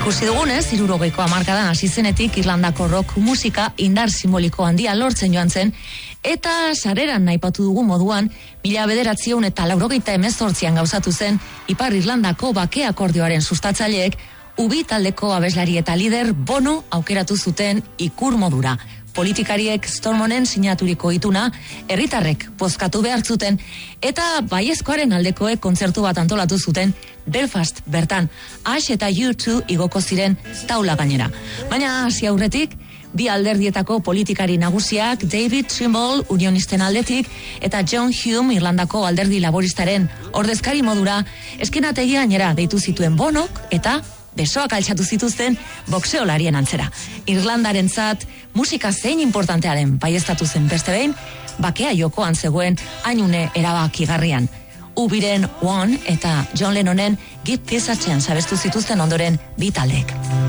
Ikusi dugunez, 60ko hamarkadan hasi zenetik Irlandako rock musika indar simboliko handia lortzen joan zen, eta sareran aipatu dugu moduan, 1988an gauzatu zen Ipar Irlandako bake akordioaren sustatzaileek Ubi taldeko abeslari eta lider Bono aukeratu zuten ikur modura. Politikariek Stormonen sinaturiko ituna herritarrek bozkatu behar zuten eta baiezkoaren aldekoek kontzertu bat antolatu zuten Belfast bertan. Ash eta U2 igoko ziren taula gainera. Baina hasi aurretik, bi alderdietako politikari nagusiak David Trimble unionisten aldetik eta John Hume Irlandako alderdi laboristaren ordezkari modura eskenategi gainera deitu zituen Bonok eta besoak altxatu zituzten boxeolarien antzera. Irlandarentzat musika zein importantea den baieztatu zen beste behin, bakea jokoan zegoen hainune erabakigarrian. Ubiren One eta John Lennonen Give Peace a Chance abestu zituzten ondoren bi taldeek.